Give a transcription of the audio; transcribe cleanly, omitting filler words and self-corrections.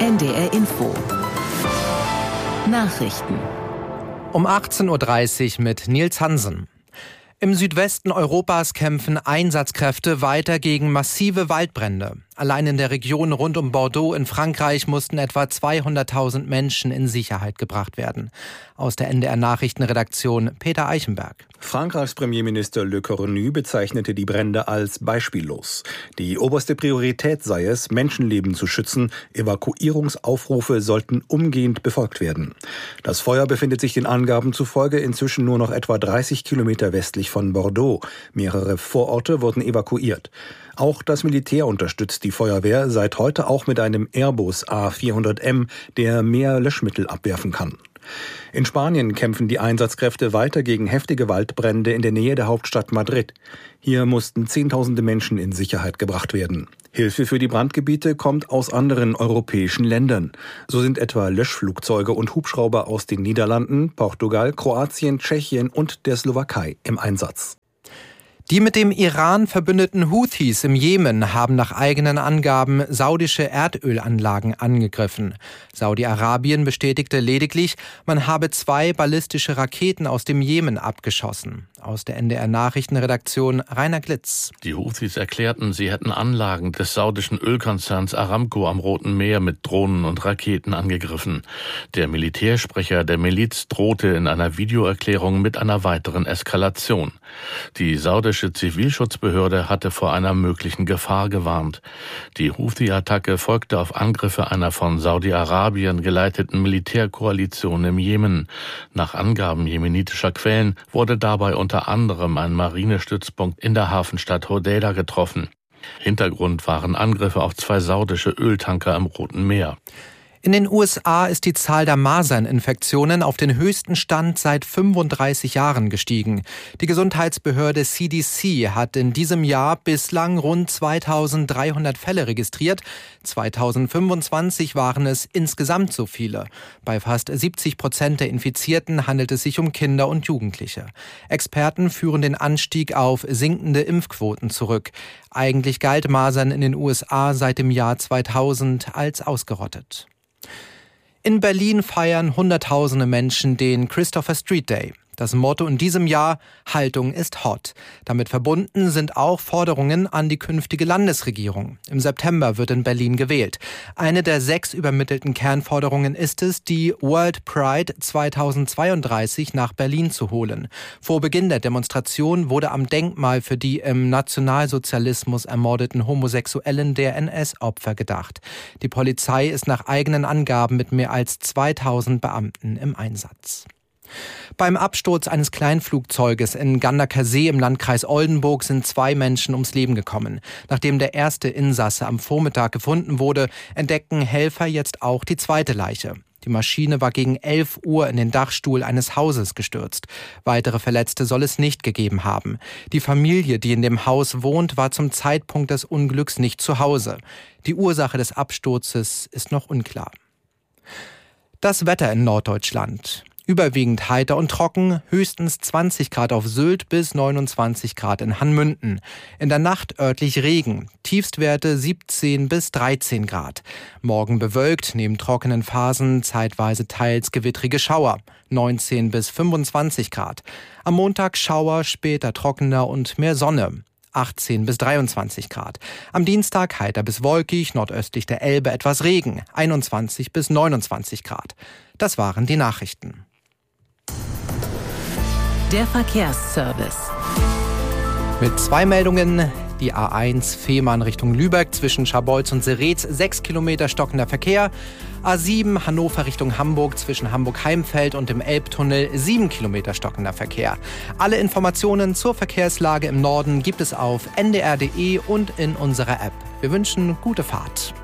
NDR Info. Nachrichten. Um 18.30 Uhr mit Nils Hansen. Im Südwesten Europas kämpfen Einsatzkräfte weiter gegen massive Waldbrände. Allein in der Region rund um Bordeaux in Frankreich mussten etwa 200.000 Menschen in Sicherheit gebracht werden. Aus der NDR Nachrichtenredaktion Peter Eichenberg. Frankreichs Premierminister Le Cornu bezeichnete die Brände als beispiellos. Die oberste Priorität sei es, Menschenleben zu schützen. Evakuierungsaufrufe sollten umgehend befolgt werden. Das Feuer befindet sich den Angaben zufolge inzwischen nur noch etwa 30 Kilometer westlich von Bordeaux. Mehrere Vororte wurden evakuiert. Auch das Militär unterstützt die Feuerwehr, seit heute auch mit einem Airbus A400M, der mehr Löschmittel abwerfen kann. In Spanien kämpfen die Einsatzkräfte weiter gegen heftige Waldbrände in der Nähe der Hauptstadt Madrid. Hier mussten Zehntausende Menschen in Sicherheit gebracht werden. Hilfe für die Brandgebiete kommt aus anderen europäischen Ländern. So sind etwa Löschflugzeuge und Hubschrauber aus den Niederlanden, Portugal, Kroatien, Tschechien und der Slowakei im Einsatz. Die mit dem Iran verbündeten Houthis im Jemen haben nach eigenen Angaben saudische Erdölanlagen angegriffen. Saudi-Arabien bestätigte lediglich, man habe 2 ballistische Raketen aus dem Jemen abgeschossen. Aus der NDR Nachrichtenredaktion Rainer Glitz. Die Houthis erklärten, sie hätten Anlagen des saudischen Ölkonzerns Aramco am Roten Meer mit Drohnen und Raketen angegriffen. Der Militärsprecher der Miliz drohte in einer Videoerklärung mit einer weiteren Eskalation. Die saudische Zivilschutzbehörde hatte vor einer möglichen Gefahr gewarnt. Die Houthi-Attacke folgte auf Angriffe einer von Saudi-Arabien geleiteten Militärkoalition im Jemen. Nach Angaben jemenitischer Quellen wurde dabei unter anderem ein Marinestützpunkt in der Hafenstadt Hodeida getroffen. Hintergrund waren Angriffe auf 2 saudische Öltanker im Roten Meer. In den USA ist die Zahl der Maserninfektionen auf den höchsten Stand seit 35 Jahren gestiegen. Die Gesundheitsbehörde CDC hat in diesem Jahr bislang rund 2.300 Fälle registriert. 2025 waren es insgesamt so viele. Bei fast 70% der Infizierten handelt es sich um Kinder und Jugendliche. Experten führen den Anstieg auf sinkende Impfquoten zurück. Eigentlich galt Masern in den USA seit dem Jahr 2000 als ausgerottet. In Berlin feiern Hunderttausende Menschen den Christopher Street Day. Das Motto in diesem Jahr: Haltung ist hot. Damit verbunden sind auch Forderungen an die künftige Landesregierung. Im September wird in Berlin gewählt. Eine der 6 übermittelten Kernforderungen ist es, die World Pride 2032 nach Berlin zu holen. Vor Beginn der Demonstration wurde am Denkmal für die im Nationalsozialismus ermordeten Homosexuellen der NS-Opfer gedacht. Die Polizei ist nach eigenen Angaben mit mehr als 2000 Beamten im Einsatz. Beim Absturz eines Kleinflugzeuges in Gandaker See im Landkreis Oldenburg sind 2 Menschen ums Leben gekommen. Nachdem der erste Insasse am Vormittag gefunden wurde, entdecken Helfer jetzt auch die zweite Leiche. Die Maschine war gegen 11 Uhr in den Dachstuhl eines Hauses gestürzt. Weitere Verletzte soll es nicht gegeben haben. Die Familie, die in dem Haus wohnt, war zum Zeitpunkt des Unglücks nicht zu Hause. Die Ursache des Absturzes ist noch unklar. Das Wetter in Norddeutschland. Überwiegend heiter und trocken, höchstens 20 Grad auf Sylt bis 29 Grad in Hanmünden. In der Nacht örtlich Regen, Tiefstwerte 17 bis 13 Grad. Morgen bewölkt, neben trockenen Phasen zeitweise teils gewittrige Schauer, 19 bis 25 Grad. Am Montag Schauer, später trockener und mehr Sonne. 18 bis 23 Grad. Am Dienstag heiter bis wolkig, nordöstlich der Elbe etwas Regen, 21 bis 29 Grad. Das waren die Nachrichten. Der Verkehrsservice. Mit 2 Meldungen. Die A1 Fehmarn Richtung Lübeck zwischen Scharbeutz und Seretz 6 Kilometer stockender Verkehr. A7 Hannover Richtung Hamburg zwischen Hamburg-Heimfeld und dem Elbtunnel 7 Kilometer stockender Verkehr. Alle Informationen zur Verkehrslage im Norden gibt es auf ndr.de und in unserer App. Wir wünschen gute Fahrt.